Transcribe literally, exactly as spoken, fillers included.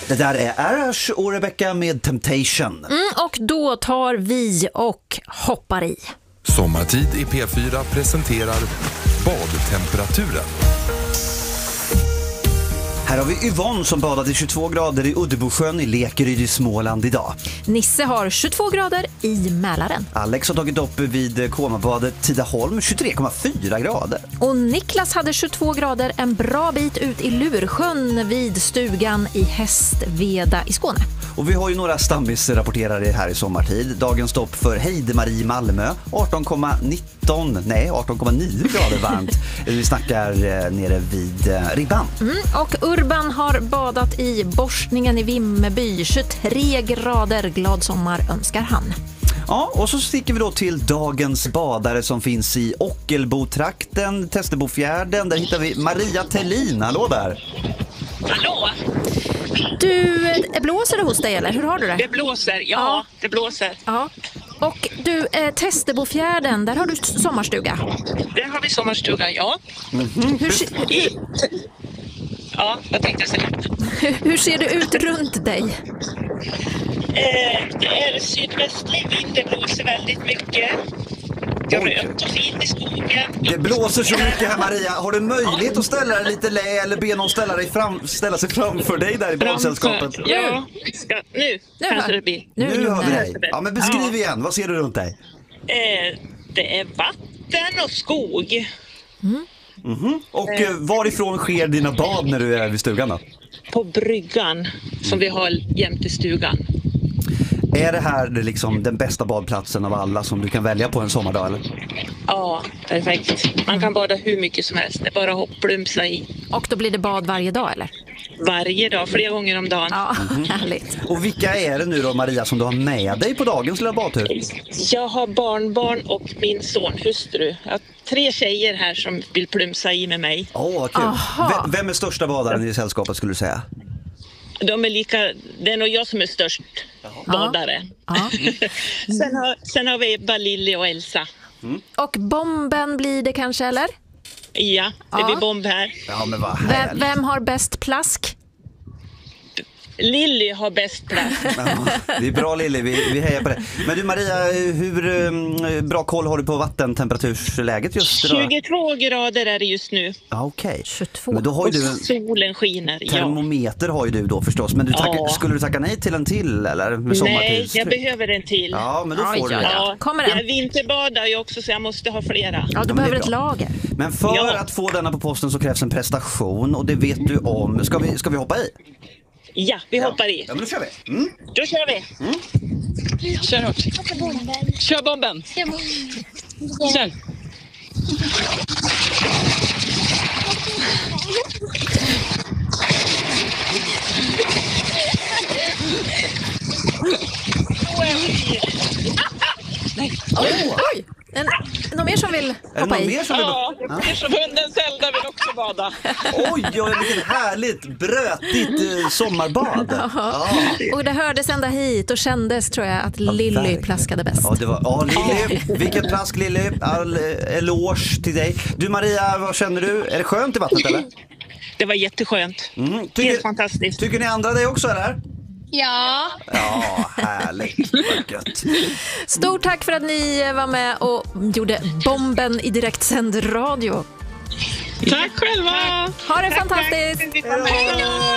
Det där är Arash och Rebecca med Temptation. Mm, och då tar vi och hoppar i. Sommartid i P fyra presenterar badtemperaturen. Här har vi Yvonne som badade i tjugotvå grader i Uddebosjön i Lekeryd i Småland idag. Nisse har tjugotvå grader i Mälaren. Alex har tagit upp vid Komabadet Tidaholm tjugotre komma fyra grader. Och Niklas hade tjugotvå grader en bra bit ut i Lursjön vid stugan i Hästveda i Skåne. Och vi har ju några stammisrapporterare här i sommartid. Dagens stopp för Heidemarie i Malmö, arton komma nitton, nej arton komma nio grader varmt. Vi snackar eh, nere vid eh, Ribban. Mm, och Urban har badat i Borsningen i Vimmerby, tjugotre grader, glad sommar önskar han. Ja, och så sticker vi då till dagens badare som finns i Ockelbotrakten, Testebofjärden. Där hittar vi Maria Tellin, hallå där. Hallå? Du, blåser det hos dig eller hur har du det? Det blåser, ja, Ja. det blåser. Ja. Och du, eh, Testebofjärden, där har du sommarstuga. Där har vi sommarstuga, ja. Mm-hmm. Hur, se- hur, Ja, jag tänkte säga. hur ser det ut runt dig? Eh, det är sydvästlig vind, det blåser väldigt mycket. Grönt och fint i skogen. Det blåser så mycket här Maria. Har du möjlighet att ställa dig lite lä eller be någon ställa, dig fram, ställa sig framför dig där i badsällskapet? Ja, ska, nu, Nu kanske hör- det blir. Nu, Nu hör vi nu. dig. Ja, men beskriv Ja. igen. Vad ser du runt dig? Eh, det är vatten och skog. Och eh, varifrån sker dina bad när du är vid stugan då? På bryggan som vi har jämte stugan. Är det här det liksom den bästa badplatsen av alla som du kan välja på en sommardag eller? Ja, perfekt. Man kan bada hur mycket som helst. Det är bara att hopplumsa i. Och då blir det bad varje dag eller? Varje dag, flera gånger om dagen. Ja, härligt. Och vilka är det nu då Maria som du har med dig på dagens lilla badtur? Jag har barnbarn och min son, hustru. Jag har tre tjejer här som vill plumsa i med mig. Åh, vad kul. Aha. Vem, vem är största badaren i sällskapet skulle du säga? De är lika, det är nog jag som är störst badare. Ja. sen, har, sen har vi Ebba, Lilly och Elsa. Och bomben blir det kanske eller? Ja, det Ja. blir bomb här. Ja, men vad Vem, härligt. vem har bäst plask? Lilly har bäst plats. Ja, det är bra Lilly, vi, vi hejar på det. Men du Maria, hur um, bra koll har du på vattentemperatursläget just idag? tjugotvå grader är det just nu. Ja, okej. tjugotvå. Men då har ju Och du en solen skiner. Ja. termometer har ju du då förstås. Men du tack, Ja. skulle du tacka nej till en till eller? Med Nej, sommartids- jag behöver en till. Ja, men då Oj, får du oj, det. oj. Ja, Kommer den? jag vinterbadar ju också så jag måste ha flera. Ja, du men behöver det är ett bra. lager. Men för Ja. att få denna på posten så krävs en prestation och det vet du om. Ska vi, ska vi hoppa i? Ja, vi hoppar i. Ja, men då kör vi. Mm. Då kör vi. Kör hårt. Kör bomben. Kör. Oj! En, någon mer som vill Är det hoppa någon i? mer som vill... Ja, hunden Zelda vill också bada. Oj, oj, vilket härligt brötigt eh, sommarbad. Ja. Och det hördes ända hit och kändes tror jag att Lilly verkligen. plaskade bäst. Ja, det var, ja Lilly, vilket plask Lilly, all eh, eloge till dig. Du Maria, vad känner du? Är det skönt i vattnet eller? Det var jätteskönt. Mm. Tycker, Helt fantastiskt. tycker ni andra det också eller? Ja. Ja, härligt. Vad gött. Stort tack för att ni var med och gjorde bomben i direktsänd radio. Tack själva. Ha det Tack, fantastiskt! tack. Hej då!